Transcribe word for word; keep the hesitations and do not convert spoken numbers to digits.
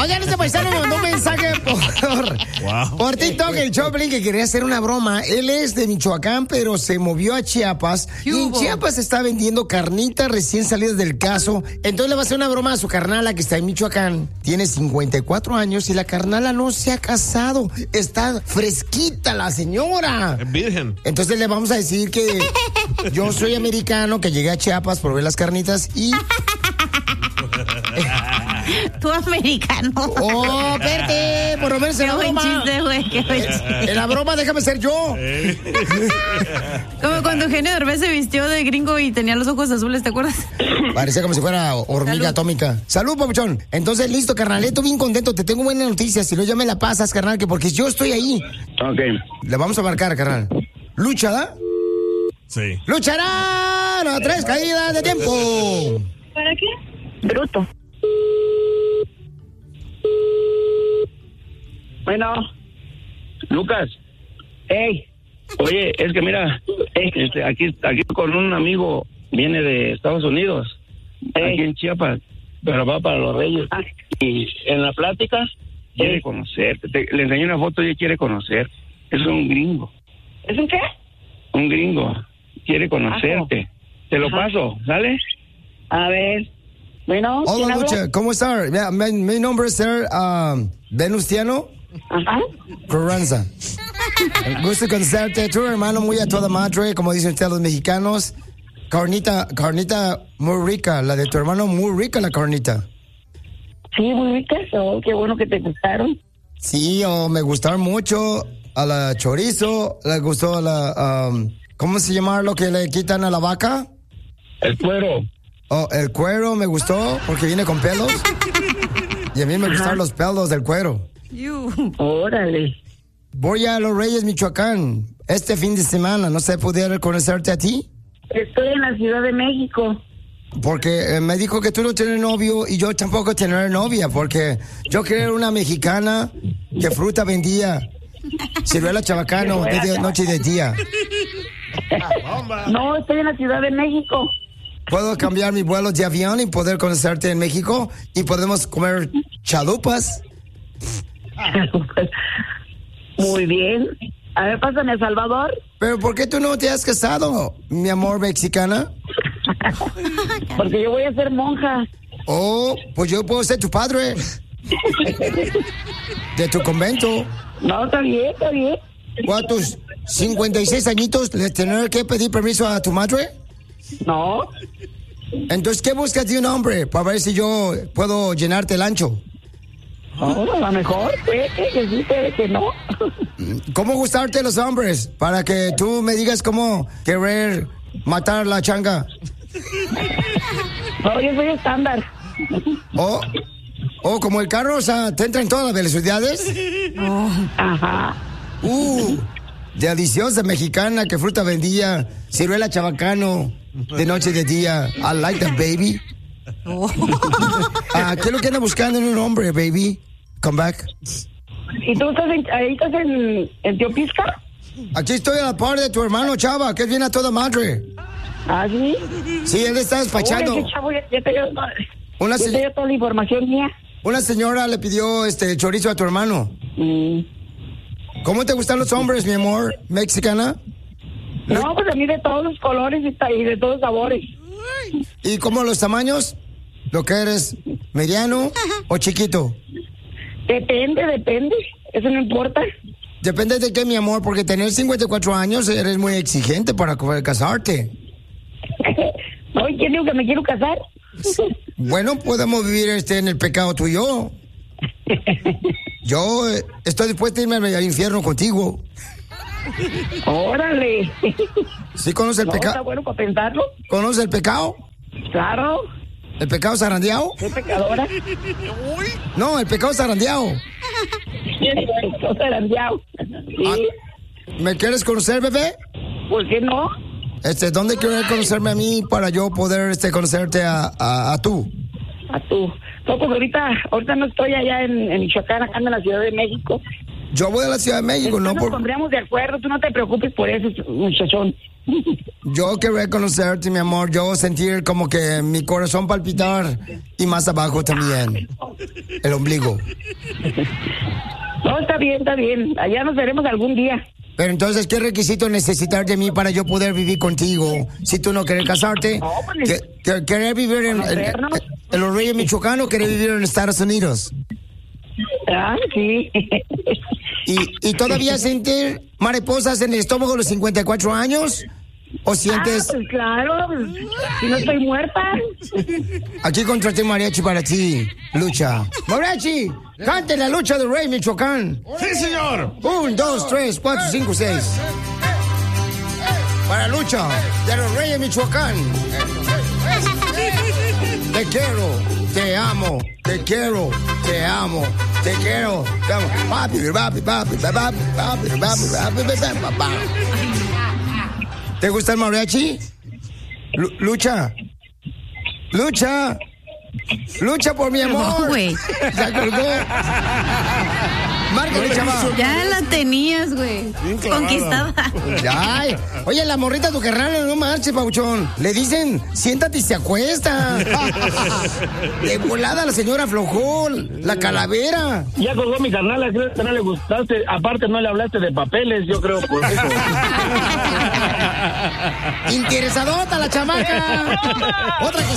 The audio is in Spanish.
Oigan, este paisano me mandó un mensaje por, wow. por TikTok, el Choplin, que quería hacer una broma. Él es de Michoacán, pero se movió a Chiapas. Y en Chiapas está vendiendo carnitas recién salidas del caso. Entonces le va a hacer una broma a su carnala que está en Michoacán. Tiene cincuenta y cuatro años y la carnala no se ha casado. Está fresquita la señora. Es virgen. Entonces le vamos a decir que yo soy americano, que llegué a Chiapas por ver las carnitas y... Tú americano. Oh, espérate, por lo menos en la broma. Qué buen chiste, güey, qué buen chiste. En la broma déjame ser yo. Como cuando Eugenio Derbez se vistió de gringo y tenía los ojos azules, ¿te acuerdas? Parecía como si fuera hormiga Salud. atómica. Salud, papuchón. Entonces, listo, carnal, estoy bien contento. Te tengo buena noticia. Si no, ya me la pasas, carnal, que porque yo estoy ahí. Ok. Le vamos a marcar, carnal. ¿Lucha, da? Sí. ¡Lucharán a tres caídas de tiempo! ¿Para qué? Bruto. Bueno, Lucas. Hey. Oye, es que mira, hey, este, aquí, aquí con un amigo, viene de Estados Unidos, hey. aquí en Chiapas, pero va para los Reyes. Ah. Y en la plática hey. quiere conocerte. Te, le enseñé una foto y él quiere conocer. Es un gringo. ¿Es un qué? Un gringo. Quiere conocerte. Ajá. Te lo Ajá. paso, ¿sale? A ver. Bueno, hola, Lucha, ¿cómo estás? Mi, mi, mi nombre es Sir um, Venustiano Ajá. Carranza. Gusto conocerte, tu hermano muy a toda madre, como dicen ustedes los mexicanos. Carnita, carnita muy rica, la de tu hermano muy rica la carnita. Sí, muy rica, oh, qué bueno que te gustaron. Sí, oh, me gustaron mucho a la chorizo, le gustó a la, um, ¿cómo se llama lo que le quitan a la vaca? El cuero. Oh, el cuero me gustó porque viene con pelos. Y a mí me gustaron los pelos del cuero. Órale. Voy a Los Reyes, Michoacán, este fin de semana. ¿No sé poder conocerte a ti? Estoy en la Ciudad de México. Porque eh, me dijo que tú no tienes novio y yo tampoco tener novia. Porque yo quería una mexicana que fruta vendía. Ciruela chabacano, de noche y de día. No, estoy en la Ciudad de México. ¿Puedo cambiar mi vuelo de avión y poder conocerte en México? ¿Y podemos comer chalupas? Muy bien. A ver, pásame a Salvador. ¿Pero por qué tú no te has casado, mi amor mexicana? Porque yo voy a ser monja. Oh, pues yo puedo ser tu padre. De tu convento. No, está bien, está bien. ¿Cuántos? ¿cincuenta y seis añitos le tener que pedir permiso a tu madre? No. Entonces, ¿qué buscas de un hombre? Para ver si yo puedo llenarte el ancho. Oh, a lo mejor, puede que sí, puede que no. ¿Cómo gustarte los hombres? Para que tú me digas cómo querer matar la changa. No, yo soy estándar. Oh, oh, como el carro, o sea, ¿te entra en todas las velocidades? Oh, ajá. Uh, deliciosa mexicana, que fruta vendía, ciruela chabacano, de noche y de día. I like that, baby. Oh. Ah, ¿qué es lo que anda buscando en un hombre, baby? Come back. ¿Y tú estás en, ahí estás en, en Teopisca? Aquí estoy a la par de tu hermano Chava, que es bien a toda madre. ¿Ah, sí? Sí, él está despachando. Oye, chavo, ya, ya te dio, una ya te dio toda la información mía. Una señora le pidió este chorizo a tu hermano. Mm. ¿Cómo te gustan los hombres, mi amor, mexicana? No, pues a mí de todos los colores y de todos los sabores. ¿Y cómo los tamaños? ¿Lo que eres, mediano o chiquito? Depende, depende. Eso no importa. Depende de qué, mi amor, porque tener cincuenta y cuatro años eres muy exigente para poder casarte. No, ¿quién dijo que me quiero casar? Bueno, podemos vivir este en el pecado tú y yo. Yo eh, estoy dispuesto a irme al infierno contigo. Órale. ¿Sí conoce el no, pecado? Está bueno para pensarlo. ¿Conoce el pecado? Claro. ¿El pecado zarandeado? ¿Soy pecadora? No, el pecado zarandeado. El pecado zarandeado. Sí. Ah, ¿me quieres conocer, bebé? ¿Por qué no? Este, ¿dónde quieres conocerme a mí para yo poder este, conocerte a, a, a tú? A tú. No, pues ahorita, ahorita no estoy allá en, en Michoacán, acá en la Ciudad de México. Yo voy a la Ciudad de México, Entonces ¿no? Nos por... pondríamos de acuerdo, tú no te preocupes por eso, muchachón. Yo quería conocerte, mi amor. Yo sentir como que mi corazón palpitar y más abajo también. El ombligo. No, está bien, está bien. Allá nos veremos algún día. Pero entonces, ¿qué requisito necesitar de mí para yo poder vivir contigo? Si tú no quieres casarte, No, pues, ¿que- que- ¿querés vivir en, en, en- en los Reyes Michoacán o querés vivir en Estados Unidos? Ah, sí. ¿Y, y todavía sentir mariposas en el estómago a los cincuenta y cuatro años? ¿O sientes...? Ah, pues claro, pues, si no estoy muerta. Aquí contraté mariachi para ti, Lucha. ¡Mariachi! ¡Cante la lucha del Rey Michoacán! ¡Sí, señor! Un, dos, tres, cuatro, cinco, seis. Para Lucha de los Reyes Michoacán. Te quiero, te amo, te quiero, te amo, te quiero, te amo. Papi, papi, papi, papi, papi, papi, papi, papi, papá. ¿Te gusta el mariachi? Lu- Lucha. Lucha. Lucha por mi amor. No, güey. Se colgó. Márcale, chaval. Ya la tenías, güey. Conquistada. Ay, oye, la morrita tu carnal, no marches, Pauchón. Le dicen, siéntate y se acuesta. De volada la señora aflojó, la calavera. Ya colgó mi carnal, creo que no le gustaste. Aparte, no le hablaste de papeles, yo creo, por eso. Interesadota la chamaca. Otra que